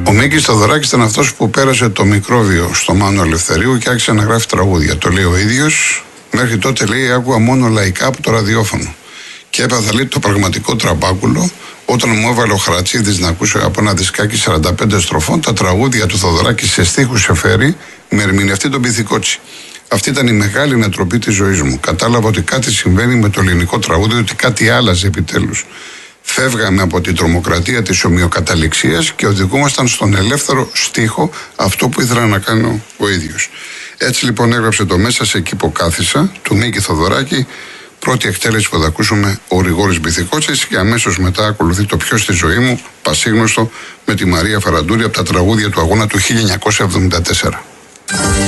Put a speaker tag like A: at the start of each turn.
A: Ο Μίκης Θοδωράκης ήταν αυτός που πέρασε το μικρόβιο στο Μάνο Ελευθερίου και άρχισε να γράφει τραγούδια. Το λέει ο ίδιος. Μέχρι τότε, λέει, άκουγα μόνο λαϊκά από το ραδιόφωνο. Και έπαθα, λέει, το πραγματικό τραμπάκουλο όταν μου έβαλε ο Χαρατσίδης να ακούσω από ένα δισκάκι 45 στροφών τα τραγούδια του Θοδωράκη σε στίχους σε φέρι με ερμηνευτή τον Πυθικότσι. Αυτή ήταν η μεγάλη νετροπή της ζωής μου. Κατάλαβα ότι κάτι συμβαίνει με το ελληνικό τραγούδι, ότι κάτι άλλαζε επιτέλους. Φεύγαμε από την τρομοκρατία της ομοιοκαταληξίας και οδηγούμασταν στον ελεύθερο στίχο, αυτό που ήθελα να κάνω ο ίδιος. Έτσι λοιπόν έγραψε το Μέσα σε εκεί που κάθισα του Μίκη Θοδωράκη. Πρώτη εκτέλεση που θα ακούσουμε ο Γρηγόρης Πυθικότσης και αμέσως μετά ακολουθεί το Ποιος στη ζωή μου, πασίγνωστο, με τη Μαρία Φαραντούρη από τα τραγούδια του αγώνα του 1974.